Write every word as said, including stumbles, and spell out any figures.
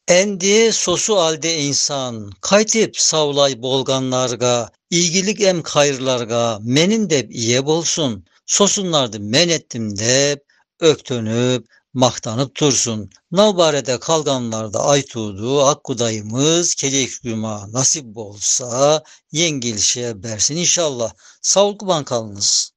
Endi sosu alde insan, kaytip savlay bolganlarga, ilgilik em hayırlarga, menin dep iye bolsun. Sosunlardı men ettim dep, öktönüp, maktanıp tursun. Navbarede kalganlarda aytuğdu, akkudayımız, kelek yuma nasip bolsa, yengilişe bersin inşallah. Sağlık ban kalınız.